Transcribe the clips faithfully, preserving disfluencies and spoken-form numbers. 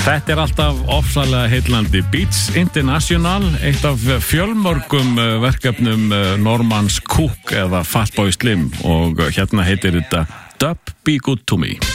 Þetta er alltaf ofsalega heillandi. Beats International, eitt af fjölmörgum verkefnum Normans Cook eða Fatboy Slim og hérna heitir þetta Dub Be Good To Me.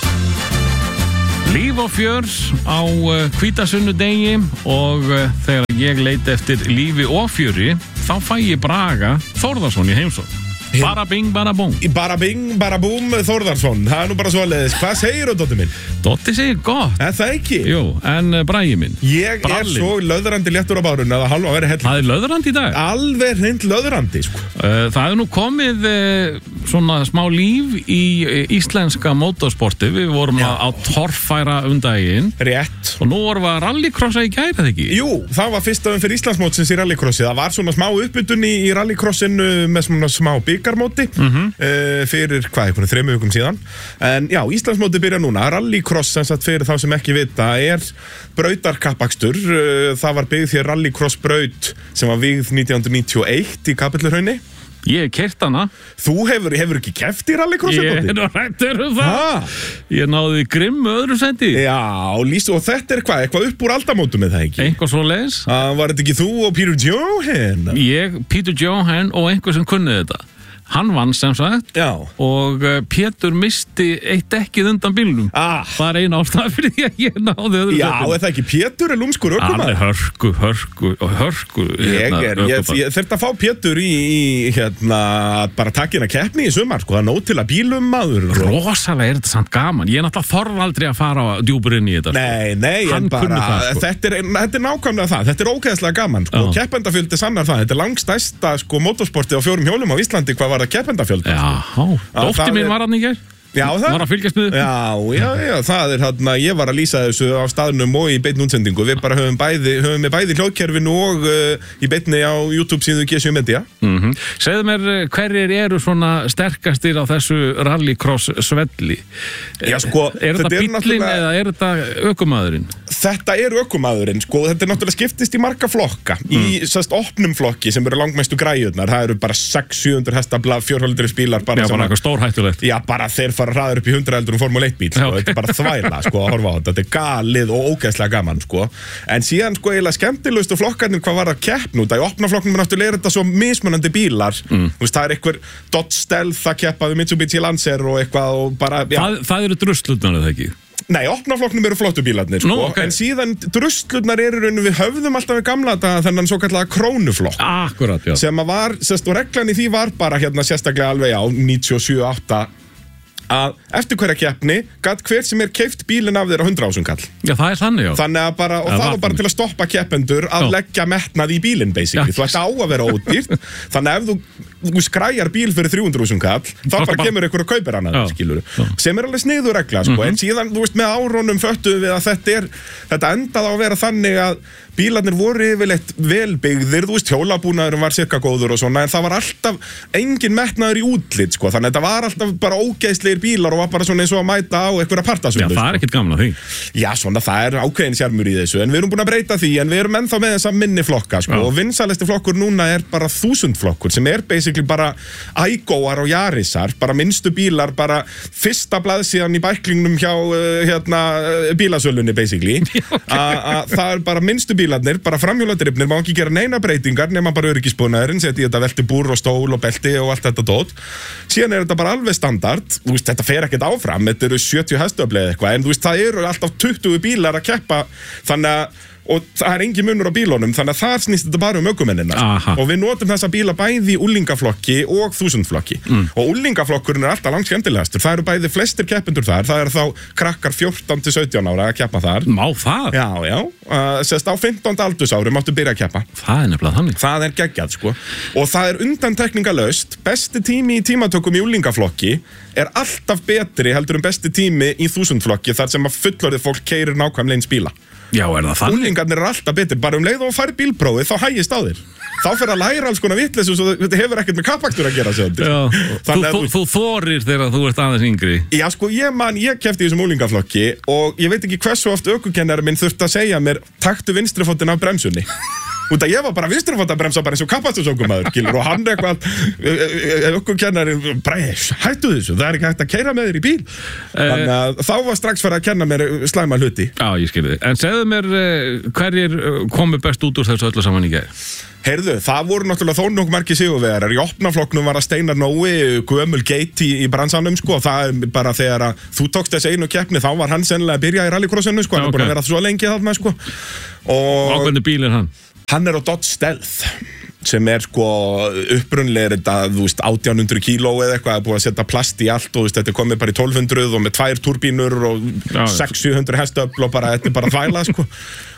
Líf og fjör á hvítasunnudegi og þegar ég leit eftir lífi og fjöri þá fæ ég Braga Þórðarsson í heimsókn. Bara bing, bara búm. Bara bing, bara búm, Þórðarsson. Það er nú bara svoleiðis. Hvað segir þú, Dóttir minn? Dotti segir gott. En það ekki? Jú, en Bragi minn. Ég Brallin. Er svo löðrandi léttur á bárun að það halva að vera hell. Það er löðrandi í dag. Alveg hreint löðrandi, sko. Það er nú komið svona smá líf í íslenska motorsporti. Við vorum Já. að torfæra um daginn. Rétt. Og nú vorum við að rallycrossa í gær, eða ekki? Jú, það var fyrsta um fyrir Íslandsmótsins í rallycrossi. Það var svona smá uppbytun í, í rallycrossinu með svona smá bikarmóti mm -hmm. uh, fyrir hvað, einhvern þremmu vikum síðan. En já, Íslandsmóti byrja núna. Rallycross, sem sagt fyrir þá sem ekki vita, er brautarkappakstur. Uh, það var byggð því rallycross braut sem var vígð nítján hundruð níutíu og eitt í Kapellurhrauni. Ég hef keyrt hana. Þú hefur, hefur ekki keppt í rallycrossi? Ég er nú hættur um það. Ha? Ég náði grimm öðru sendi. Já, lýst, og þetta er hvað? Eitthvað upp úr aldamótum með það ekki? Einhver svo leis. Uh, var þetta ekki þú og Peter Johan? Ég, Peter Johan og einhver sem kunni þetta. Hann vann sem sagt Já. og Pétur misti eitt dekkið undan bílnum. Ah. Það er eina ástæða fyrir því að ég náði öðru Já, er það ekki Pétur er lúmskur ökumaður? Hann er hörku, hörku og hörku Ég er, ég, ég þurfti að fá Pétur í, í hérna, bara takkina keppni í sumar, sko, það er nóg til að bílum maður. Rosalega er þetta samt gaman. Ég er náttúrulega þorð aldrei að fara djúpur inn í þetta. Nei, nei, Hann en bara, það, sko. þetta, er, þetta er nákvæmlega það, þetta er ógeðslega gaman, sko, keppendafjöldi sannar það, þetta er langstærsta, sko, motorsportið á fjórum hjólum á Íslandi, hvað var það keppendafjöldi? Já, dóttir mín var hann í gær. Já, það var að fylgjast með. Já, já, já, það er hérna, ég var að lýsa þessu á staðnum og í beinni útsendingu. Við bara höfum bæði, höfum við bæði hljóðkerfinu og uh, í beinni á YouTube síðu G sjö Media. Mm -hmm. Segðu mér, hverjir eru svona sterkastir á þessu rallycross svelli? Já, sko, er þetta bíllinn eða er þetta ökumaðurinn? Þetta er ökumaðurinn, sko, þetta er náttúrulega skiptist í marga flokka. Mm. Í sérst opnum flokki sem eru langmestu græjurnar, það eru bara sex til sjö hundruð hesta fjórhjóladrifnir bílar bara. Já, bara eitthvað stórhættulegt. Já, bara þeir fara hraður upp í hundrað eldur um Formule eitt bíl, sko. Okay. Þetta er bara þvæla, sko, að horfa á þetta. Þetta er galið og ógeðslega gaman, sko. En síðan, sko, eiginlega skemmtilegustu flokkarnir hvað var að keppna út. Í opna flokknum er náttúrulega er þetta svo mismunandi bílar. Mm. Þú veist, það er einhver Dodge Stealth að keppa við Mitsubishi Lancer og eitthvað og bara, já. Það, það eru druslurnar, eða ekki? Nei, opnaflokknum eru flottu bílarnir, sko. Nú, okay. En síðan druslurnar eru raun við höfðum alltaf við gamla þetta þennan svo kallega krónuflokk. Akkurat, já. Sem að var, sérst, og reglan í því var bara hérna sérstaklega alveg á níutíu og sjö átta að eftir hverja keppni gat hver sem er keypt bílinn af þér á hundrað þúsund kall. Já, það er þannig, já. Þannig að bara, og ja, það var bara til að stoppa keppendur að já. leggja metnað í bílinn, basically. Já. Þú ætti á að vera ódýrt. Þannig að ef þú, þú skræjar bíl fyrir þrjú hundruð þúsund kall, þá bara kemur ykkur og kaupir hana, skilur. Sem er alveg sniður regla, sko. Mm -hmm. En síðan, þú veist, með árónum föttuðum við að þetta er, þetta endaði á að vera þannig að bílarnir voru yfirleitt velbyggðir, þú veist, hjólabúnaðurinn var cirka góður og svona, en það var alltaf engin metnaður í útlit, sko. Þannig að þetta var alltaf bara ógeðslegir bílar og var bara svona eins og að mæta á einhverja partasölu. Já, það er ekkert gaman að því. Já, svona, það er ákveðin sjarmur í þessu, en við erum búin að breyta því, en við erum ennþá með þessa minni flokka, sko. Já. Og vinsælesti flokkur núna er bara þúsund flokkur, sem er basically bara Ægóar og Jarisar, bara minnstu bílar, bara fyrsta blaðsíðan í bæklingnum hjá, uh, hérna, bílasölunni, basically. Okay. Það er bara minnstu bílarnir, bara framhjóladrifnir, má ekki gera neina breytingar nema bara öryggisbúnaðurinn, setja í þetta velti búr og stól og belti og allt þetta dót. Síðan er þetta bara alveg standard, þú veist, þetta fer ekkert áfram, þetta eru sjötíu hestöfli eða eitthvað, en þú veist, það eru alltaf tuttugu bílar að keppa, þannig að og það er engin munur á bílunum, þannig að þar snýst þetta bara um ökumennina. Og við notum þessa bíla bæði í úlingaflokki og þúsundflokki. Mm. Og úlingaflokkurinn er alltaf langt skemmtilegastur. Það eru bæði flestir keppendur þar, það eru þá krakkar fjórtán til sautján ára að keppa þar. Má það? Já, já. Uh, sérst á fimmtánda aldursári máttu byrja að keppa. Það er nefnilega þannig. Það er geggjað, sko. Og það er undantekningalaust, besti tími í tímatökum í úlingaflokki er alltaf betri heldur en besti tími í þúsundflokki þar sem að fullorðið fólk keyrir nákvæmlega eins bíla. Já, er það þannig? Úlingarnir er alltaf betur, bara um leið og fær bílprófið þá hægist á þér. Þá fer að læra alls konar vitleysu svo þetta hefur ekkert með kappakstur að gera sér. Já, þú, þú, þú þorir þegar þú ert aðeins yngri. Já, sko, ég man, ég keppti í þessum úlingaflokki og ég veit ekki hversu oft ökukennari minn þurfti að segja mér taktu vinstrifótinn af bremsunni. út að ég var bara vinstrifótabremsa bara eins og kappastursókumæður, skilur, og hann eitthvað okkur kennari, bara hættu þessu, það er ekki hægt að keyra með þér í bíl þannig að þá var strax fyrir að kenna mér slæma hluti. Já, ég skilði þig, en segðu mér hverjir komu best út úr þessu öllu saman í gær? Heyrðu, það voru náttúrulega þó nokkuð margir sigurvegarar. Í opnaflokknum var að Steinar Nói, gömul geit í, í bransanum, sko, og það er bara þegar að þú tókst þessi einu keppni, þá var hann sennilega að byrja í rallycrossinu, sko, hann er búin að vera svo lengi þarna, sko. Og á hvernig bíl er hann? Hann er á Dodge Stealth, sem er, sko, upprunlega þetta, þú veist, átján hundruð kíló eða eitthvað, búið að setja plast í allt og, þú veist, þetta er komið bara í tólf hundruð og með tvær turbínur og sex til sjö hundruð hestöfl og bara, þetta er bara þvæla, sko.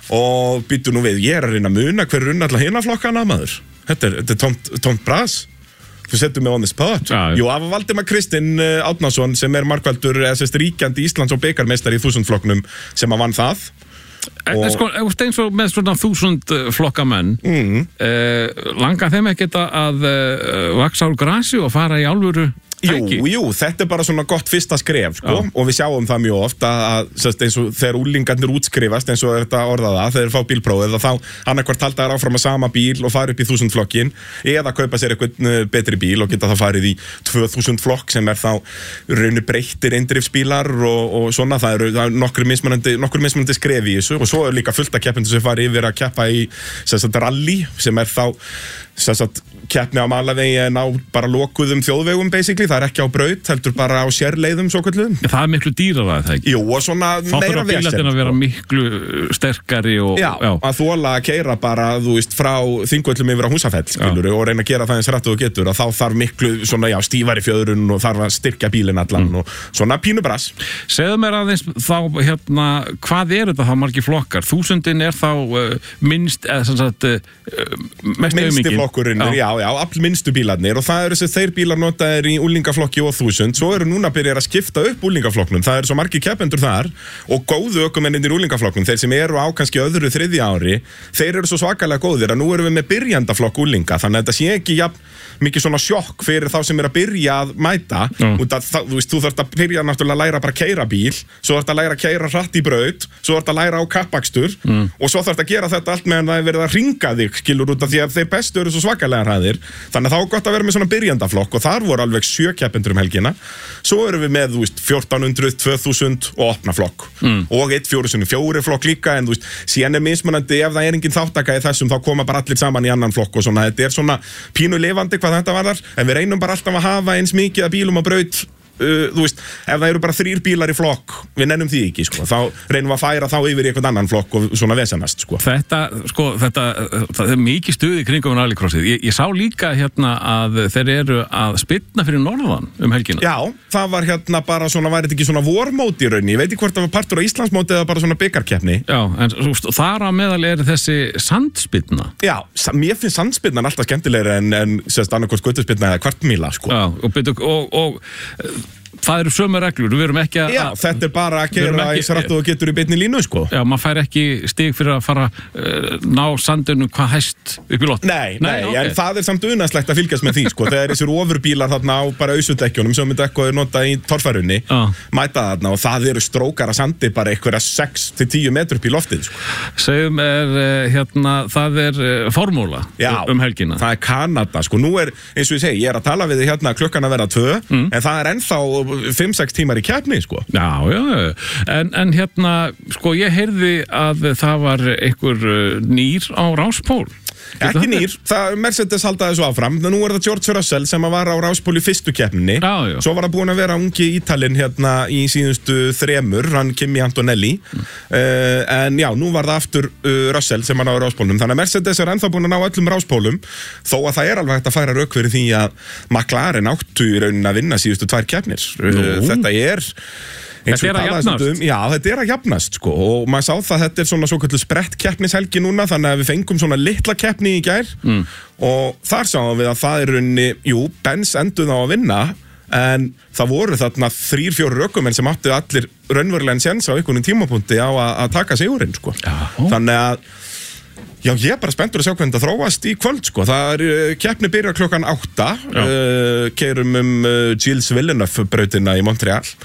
Og býtu nú við, ég er að reyna að muna hver runn allar hina flokkana, maður. Þetta er, þetta er tómt, tómt bras. Þú setur mig on the spot. Ja, Jú, af Valdimar Kristinn Árnason sem er markvaldur, eða sérst ríkjandi Íslands og bikarmeistari í þúsundflokknum sem að vann það. Og... En sko, eins og með svona þúsund flokka menn, mm. eh, langar þeim ekkert að eh, vaksa úr grasi og fara í alvöru? Jú, jú, þetta er bara svona gott fyrsta skref, sko, Já. Og við sjáum það mjög oft að, að eins og þegar úlingarnir útskrifast, eins og þetta orðaða, þegar þeir fá bílprófið, þá annarkvort halda þær áfram að sama bíl og fara upp í þúsundflokkin, eða kaupa sér eitthvað betri bíl og geta þá farið í tvö þúsund flokk sem er þá raunir breyttir eindrifsbílar og, og svona, það eru er nokkur mismunandi, nokkur mismunandi skref í þessu og svo er líka fullt af keppendur sem fari yfir að keppa í sem sagt, rally, sem er þá sem sagt, keppni á malavegi en á bara lokuðum þjóðvegum basically, það er ekki á braut, heldur bara á sérleiðum svo kallum. Það er miklu dýrara það ekki? Jú, og svona Þá meira vesen. Þá þarf að vera miklu sterkari og... Já, já. Að þola að keyra bara, þú veist, frá Þingvöllum yfir á Húsafell, skilur, og reyna að gera það eins rætt og þú getur, að þá þarf miklu svona, já, stífari fjöðrun og þarf að styrkja bílinn allan mm. og svona pínubrass. Segðu mér aðeins þá, hérna, hvað er þetta þá margir flokkar? Þúsundin er þá uh, minnst, eða sem sagt, uh, mest auðmikið. Já, já, all minnstu bílarnir og það eru þessi þeir bílar notaðir í úlingaflokki og þúsund, svo eru núna byrjar að skipta upp úlingaflokknum, það eru svo margir keppendur þar og góðu ökumennir í úlingaflokknum, þeir sem eru á kannski öðru þriðja ári, þeir eru svo svakalega góðir að nú erum við með byrjandaflokk úlinga, þannig að þetta sé ekki jafn mikið svona sjokk fyrir þá sem er að byrja að mæta, mm. út að þú veist, þú þarft að byrja náttúrulega að læra bara að keyra bíl, svo þarft að læra að keyra hratt í braut, svo þarft að læra á kappakstur mm. og svo þarft að gera þetta allt meðan það er verið að hringa þig, skilur, út af því að þeir bestu eru svo svakalega hraðir, þannig að þá er gott að vera með svona byrjandaflokk og þar voru alveg sjö keppendur um helgina, svo erum við með, þú veist, fjórtán hundruð, tvö þúsund og opna flokk mm. og eitt fjóru sinni fjóri flokk líka, en þú veist, síðan er mismunandi ef það er engin þáttaka í þessum, þá koma bara allir saman í annan flokk og svona, þetta er svona pínu lifandi hvað þetta varðar, en við reynum bara alltaf að hafa eins mikið að bílum á braut, uh, þú veist, ef það eru bara þrír bílar í flokk, við nennum því ekki, sko, þá reynum við að færa þá yfir í einhvern annan flokk og svona vesenast, sko. Þetta, sko, þetta, það er mikið stuði kringum rallycrossið. Ég, ég sá líka hérna að þeir eru að spyrna fyrir norðan um helgina. Já, það var hérna bara svona, væri þetta ekki svona vormót í rauninni, ég veit ekki hvort það var partur á Íslandsmóti eða bara svona bikarkeppni. Já, en svo, þar á meðal er þessi sandspyrna. Já, mér finnst sandspyrnan alltaf skemmtilegri en, en sérst annarkvort götuspyrna eða kvartmíla, sko. Já, og, og, og það eru sömu reglur, við erum ekki að... Já, þetta er bara að gera eins rætt og getur í beinni línu, sko. Já, maður fær ekki stig fyrir að fara uh, ná sandinu hvað hæst upp í lott. Nei, nei, nei okay. En það er samt unaðslegt að fylgjast með því, sko. Þegar þessir ofurbílar þarna á bara ausudekkjunum sem er dekko er notað í torfærunni, ah. mæta þarna og það eru strókar að sandi bara einhverja sex til tíu metr upp í loftið, sko. Segjum er, uh, hérna, það er uh, formúla Já, um helgina. Það er Kanada, sko. Nú er, eins og ég segi, ég er að tala við þig hérna klukkan að vera tvö, mm. en það er ennþá fimm sex tímar í keppni, sko. Já, já, en, en hérna, sko, ég heyrði að það var einhver nýr á Ráspól. Ekki nýr, það Mercedes haldaði svo áfram, nú er það George Russell sem var á Ráspól í fyrstu keppninni, já, já. Svo var það búin að vera ungi Ítalinn hérna í síðustu þremur, hann Kimi Antonelli, mm. uh, en já, nú var það aftur uh, Russell sem hann á Ráspólnum, þannig að Mercedes er ennþá búin að ná öllum Ráspólum, þó að það er alveg hægt að færa rök fyrir því að McLaren áttu í raunin að vinna síðustu tvær keppnir, uh, þetta er... Þetta er að jafnast. Um, já, þetta er að jafnast, sko, og maður sá það, þetta er svona svo kallu sprettkeppnishelgi núna, þannig að við fengum svona litla keppni í gær mm. og þar sáum við að það er runni, jú, Benz enduð á að vinna, en það voru þarna þrýr, fjóru ökumenn sem áttu allir raunverulega en séns á einhvern tímapunkti á að, að taka sigurinn, sko. Já. Þannig að Já, ég er bara spenntur að sjá hvernig það þróast í kvöld, sko. Það er, uh, keppni byrjar klokkan átta, uh, keyrum um uh, Gilles Villeneuve brautina í Montreal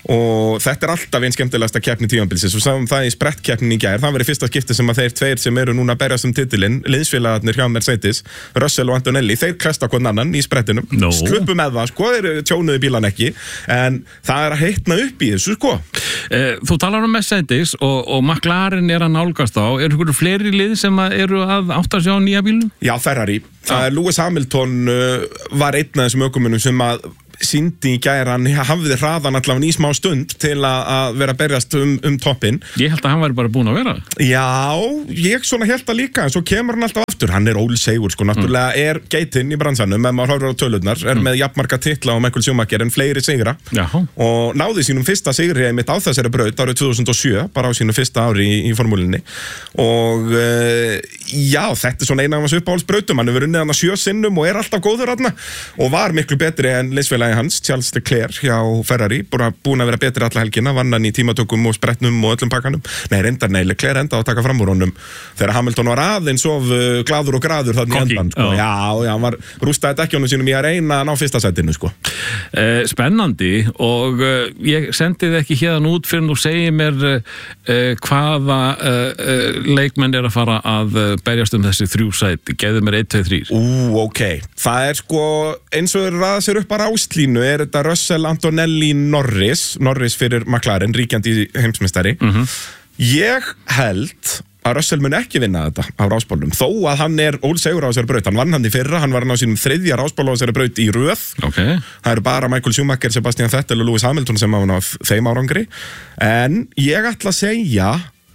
og þetta er alltaf einn skemmtilegasta keppni tímabilsins og sáum það í sprettkeppnin í gær, það var í fyrsta skipti sem að þeir tveir sem eru núna að berjast um titilinn, liðsfélagarnir hjá Mercedes, Russell og Antonelli, þeir klesta hvern annan í sprettinum, no. sluppu með það, sko, þeir tjónuðu bílan ekki, en það er að heitna upp í þessu, sko. Þú talar um Mercedes og, og McLaren er að nálgast á, eru ykkur fleiri lið sem að eru að átta sig á nýja bílum? Já, Ferrari. Ja. Lewis Hamilton uh, var einn af þessum ökumunum sem að síndi í gær, hann hafði hraðan allavega í smá stund til að vera að berjast um, um toppinn. Ég held að hann væri bara búinn að vera. Já, ég svona held að líka, en svo kemur hann alltaf aftur. Hann er ólsegur, sko, náttúrulega mm. er geitinn í bransanum, ef maður horfir á tölurnar, er mm. með jafnmarga titla á Michael Schumacher en fleiri sigra. Jaha. Og náði sínum fyrsta sigri mitt á þessari braut árið tvö þúsund og sjö, bara á sínu fyrsta ári í, í formúlinni. Og uh, já, þetta er svona eina af hans uppáhaldsbrautum. Hann hefur unnið hana sjö sinnum og er alltaf góður þarna og var miklu betri en liðsfélagi hans, Charles Leclerc hjá Ferrari, búin að vera betri alla helgina, vann hann í tímatökum og spretnum og öllum pakkanum. Nei, reyndar, nei, Leclerc enda að taka fram úr honum þegar Hamilton var aðeins of uh, glaður og graður þarna í endan, sko. Já, já, hann var rústaði dekkjónum sínum í að reyna að ná fyrsta sætinu, sko. Eh, spennandi og uh, ég sendi þið ekki hérna út fyrir þú segir mér uh, hvaða uh, leikmenn er að fara að uh, berjast um þessi þrjú sæti, geðu mér eitt, tvö, þrjú. Ú, ok. Það er sko, eins og er ræða sér upp að ráslínu, er þetta Russell, Antonelli, Norris, Norris fyrir McLaren, ríkjandi heimsmeistari. Mm-hmm. Ég held að Russell mun ekki vinna þetta á rásbólnum, þó að hann er ólsegur á þessari braut. Hann vann hann í fyrra, hann var hann á sínum þriðja rásból á þessari braut í röð. Okay. Það eru bara Michael Schumacher, Sebastian Vettel og Lewis Hamilton sem hafa hann á þeim árangri. En ég ætla að segja,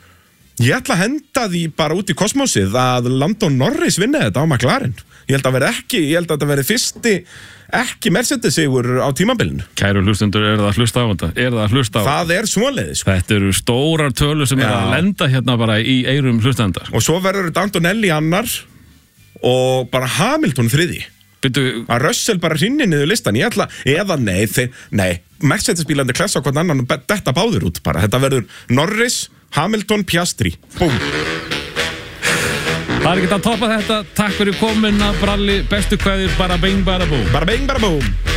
ég ætla að henda því bara út í kosmosið að Lando Norris vinna þetta á McLaren. Ég held að vera ekki, ég held að þetta veri fyrsti ekki Mercedes sigur á tímabilinu. Kæru hlustendur, er það að hlusta á þetta? Er það að hlusta á þetta? Það er svoleiðis, sko. Þetta eru stórar tölur sem er að lenda hérna bara í eyrum hlustendar. Og svo verður þetta Antonelli annar og bara Hamilton þriði. Byrju, að Russell bara hrinni niður listan, ég ætla, eða nei, þeir, nei, Mercedes-bílandi klessa á hvern annan og detta báður út bara. Þetta verður Norris, Hamilton, Piastri. Búm. Það er ekki að toppa þetta. Takk fyrir komin að Bralli, bestu kveðir, bara bing, bara búm. Bara bing, bara búm.